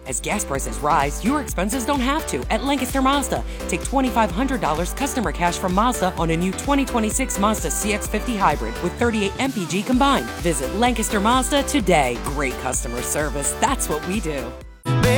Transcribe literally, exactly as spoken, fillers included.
As gas prices rise, your expenses don't have to at Lancaster Mazda. Take two thousand five hundred dollars customer cash from Mazda on a new twenty twenty-six Mazda C X fifty Hybrid with thirty-eight M P G combined. Visit Lancaster Mazda today. Great customer service. That's what we do.